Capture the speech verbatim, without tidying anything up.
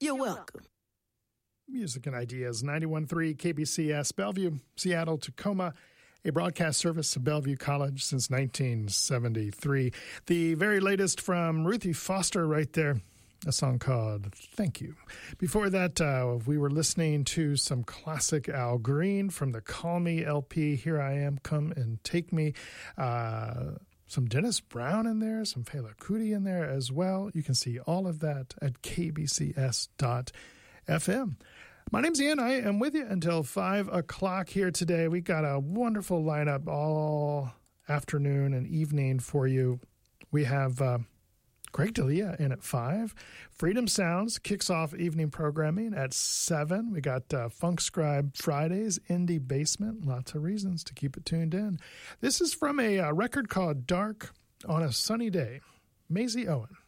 You're welcome. Music and Ideas, ninety-one point three K B C S, Bellevue, Seattle, Tacoma, a broadcast service of Bellevue College since nineteen seventy-three. The very latest from Ruthie Foster right there, a song called Thank You. Before that, uh, we were listening to some classic Al Green from the Call Me L P, Here I Am, Come and Take Me. Uh, some Dennis Brown in there, some Fela Kuti in there as well. You can see all of that at k b c s dot f m. My name's Ian. I am with you until five o'clock here today. We got a wonderful lineup all afternoon and evening for you. We have uh, Greg D'Elia in at five. Freedom Sounds kicks off evening programming at seven. We got uh, Funk Scribe Fridays, Indie Basement. Lots of reasons to keep it tuned in. This is from a uh, record called Dark on a Sunny Day. Maisie Owen.